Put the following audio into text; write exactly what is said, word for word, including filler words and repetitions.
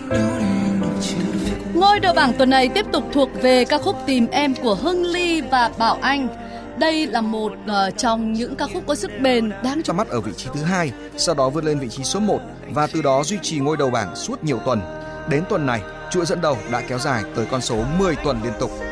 Ngôi đầu bảng tuần này tiếp tục thuộc về ca khúc Tìm Em của Hưng Ly và Bảo Anh. Đây là một uh, trong những ca khúc có sức bền đáng cho mắt ở vị trí thứ hai, sau đó vươn lên vị trí số một và từ đó duy trì ngôi đầu bảng suốt nhiều tuần. Đến tuần này, chuỗi dẫn đầu đã kéo dài tới con số mười tuần liên tục.